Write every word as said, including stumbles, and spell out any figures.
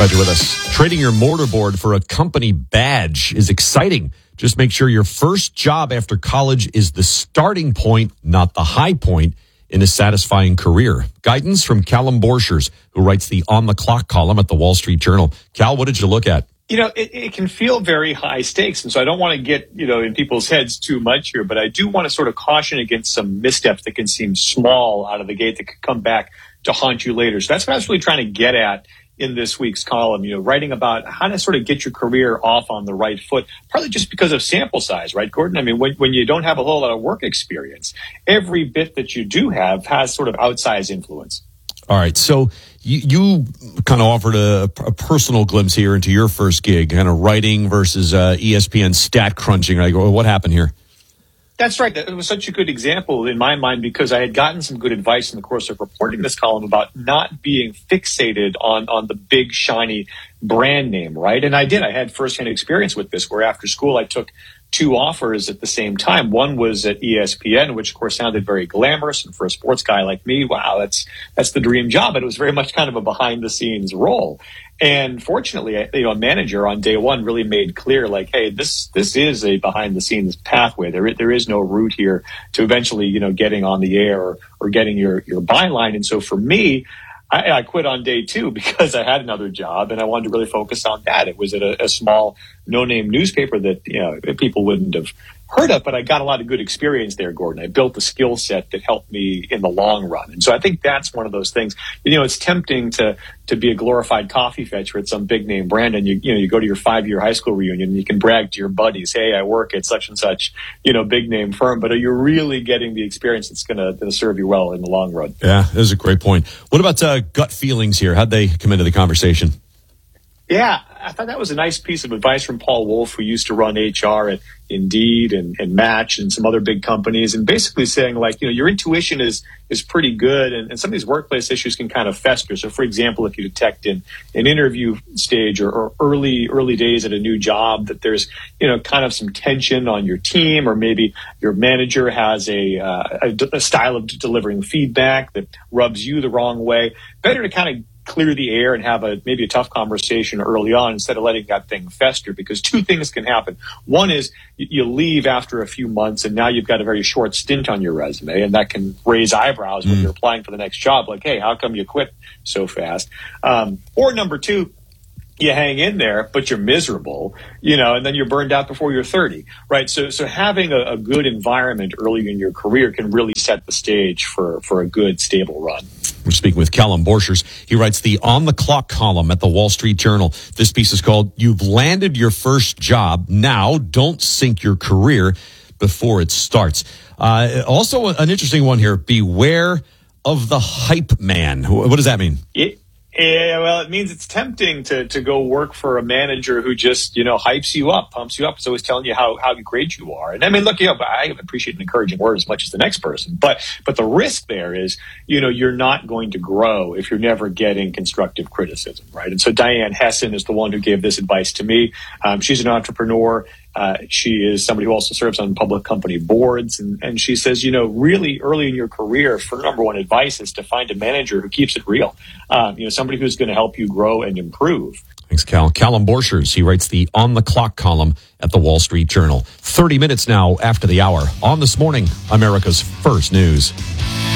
Glad you're with us. Trading your mortarboard for a company badge is exciting. Just make sure your first job after college is the starting point, not the high point in a satisfying career. Guidance from Callum Borchers, who writes the On the Clock column at the Wall Street Journal. Cal, what did you look at? You know, it, it can feel very high stakes. And so I don't want to get, you know, in people's heads too much here, but I do want to sort of caution against some missteps that can seem small out of the gate that could come back to haunt you later. So that's what I was really trying to get at in this week's column, you know, writing about how to sort of get your career off on the right foot, partly just because of sample size, right, Gordon? I mean, when, when you don't have a whole lot of work experience, every bit that you do have has sort of outsized influence. All right. So you, you kind of offered a, a personal glimpse here into your first gig, kind of writing versus uh, E S P N stat crunching. Like, what happened here? That's right. It was such a good example in my mind because I had gotten some good advice in the course of reporting this column about not being fixated on, on the big, shiny brand name, right? And I did. I had firsthand experience with this where after school I took two offers at the same time. One was at E S P N, which of course sounded very glamorous. And for a sports guy like me, wow, that's that's the dream job. But it was very much kind of a behind the scenes role. And fortunately, you know, a manager on day one really made clear, like, hey, this this is a behind the scenes pathway. There there is no route here to eventually, you know, getting on the air or, or getting your your byline. And so for me, I, I quit on day two because I had another job and I wanted to really focus on that. It was at a, a small no-name newspaper that, you know, people wouldn't have heard of, but I got a lot of good experience there, Gordon. I built a skill set that helped me in the long run. And so I think that's one of those things. You know, it's tempting to to be a glorified coffee fetcher at some big name brand. And you, you know, you go to your five-year high school reunion and you can brag to your buddies, hey, I work at such and such, you know, big name firm. But are you really getting the experience that's going to serve you well in the long run? Yeah, that is a great point. What about uh, gut feelings here? How'd they come into the conversation? Yeah, I thought that was a nice piece of advice from Paul Wolf, who used to run H R at Indeed and, and Match and some other big companies, and basically saying, like, you know, your intuition is is pretty good, and, and some of these workplace issues can kind of fester. So, for example, if you detect in an interview stage or, or early early days at a new job that there's, you know, kind of some tension on your team, or maybe your manager has a, uh, a, a style of delivering feedback that rubs you the wrong way, better to kind of clear the air and have a maybe a tough conversation early on instead of letting that thing fester, because two things can happen. One is you leave after a few months and now you've got a very short stint on your resume, and that can raise eyebrows when mm. you're applying for the next job, like, hey, how come you quit so fast? Um, or number two, you hang in there, but you're miserable, you know, and then you're burned out before you're thirty, right? So, so having a, a good environment early in your career can really set the stage for, for a good, stable run. We're speaking with Callum Borchers. He writes the On the Clock column at the Wall Street Journal. This piece is called "You've Landed Your First Job. Now Don't Sink Your Career Before It Starts." Uh, also, an interesting one here: beware of the hype man. What does that mean? It- Yeah, well, it means it's tempting to, to go work for a manager who just, you know, hypes you up, pumps you up. Is always telling you how, how great you are. And I mean, look, you know, I appreciate an encouraging word as much as the next person. But but the risk there is, you know, you're not going to grow if you're never getting constructive criticism, right? And so Diane Hessen is the one who gave this advice to me. Um, she's an entrepreneur. Uh, she is somebody who also serves on public company boards. And, and she says, you know, really early in your career, for number one advice is to find a manager who keeps it real. Um, you know, somebody who's going to help you grow and improve. Thanks, Cal. Callum Borchers. He writes the On the Clock column at the Wall Street Journal. thirty minutes now after the hour. On This Morning, America's First News.